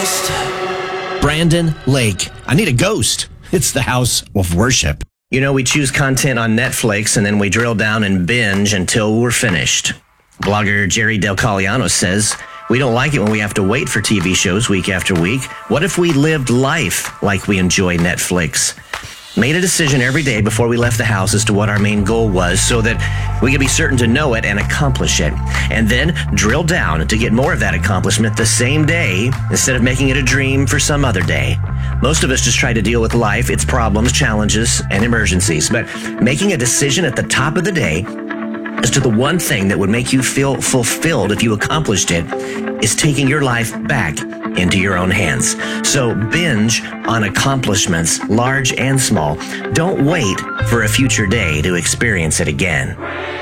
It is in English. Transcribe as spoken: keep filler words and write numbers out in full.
Brandon Lake. I need a ghost. It's the house of worship. You know, we choose content on Netflix and then we drill down and binge until we're finished. Blogger Jerry Del Colliano says, we don't like it when we have to wait for T V shows week after week. What if we lived life like we enjoy Netflix? Made a decision every day before we left the house as to what our main goal was so that we could be certain to know it and accomplish it. And then drill down to get more of that accomplishment the same day instead of making it a dream for some other day. Most of us just try to deal with life, its problems, challenges, and emergencies. But making a decision at the top of the day as to the one thing that would make you feel fulfilled if you accomplished it is taking your life back into your own hands. So binge on accomplishments, large and small. Don't wait for a future day to experience it again.